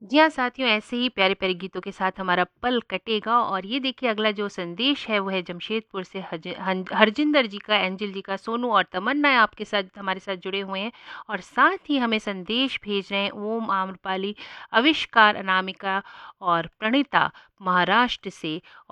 जी हाँ साथियों, ऐसे ही प्यारे-प्यारे गीतों के साथ हमारा पल कटेगा और ये देखिए अगला जो संदेश है वो है जमशेदपुर से हरजिंदर जी का, एंजल जी का, सोनू और तमन्ना आपके साथ हमारे साथ जुड़े हुए हैं और साथ ही हमें संदेश भेज रहे हैं ओम, आम्रपाली, आविष्कार, अनामिका और प्रणीता महाराष्ट्र से।